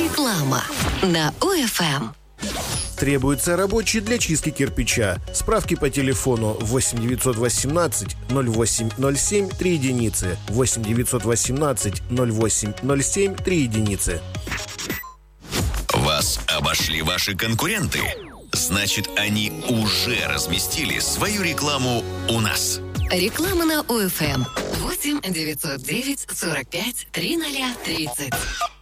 Реклама на ОФМ. Требуется рабочий для чистки кирпича. Справки по телефону 8 918 0807 3 единицы. 8 918 0807 3 единицы. Вас обошли ваши конкуренты? Значит, они уже разместили свою рекламу у нас. Реклама на ОФМ. 8 909 45 3030.